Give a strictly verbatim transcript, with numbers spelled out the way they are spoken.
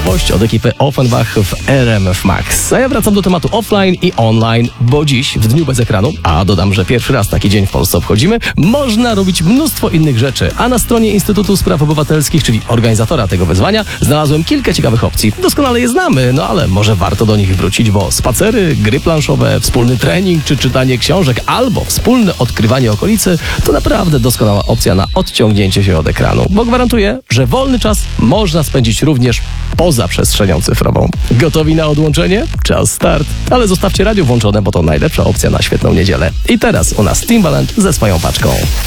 nowość od ekipy Offenbach w R M F Max. A ja wracam do tematu offline i online, bo dziś, w dniu bez ekranu, a dodam, że pierwszy raz taki dzień w Polsce obchodzimy, można robić mnóstwo innych rzeczy. A na stronie Instytutu Spraw Obywatelskich, czyli organizatora tego wyzwania, znalazłem kilka ciekawych opcji. Doskonale je znamy, no ale może warto do nich wrócić, bo spacery, gry planszowe, wspólny trening czy czytanie książek albo wspólne odkrywanie okolicy to naprawdę doskonała opcja na odciągnięcie się od ekranu, bo gwarantuję, że wolny czas można spędzić również poza przestrzenią cyfrową. Gotowi na odłączenie? Czas start. Ale zostawcie radio włączone, bo to najlepsza opcja na świetną niedzielę. I teraz u nas Timbaland ze swoją paczką.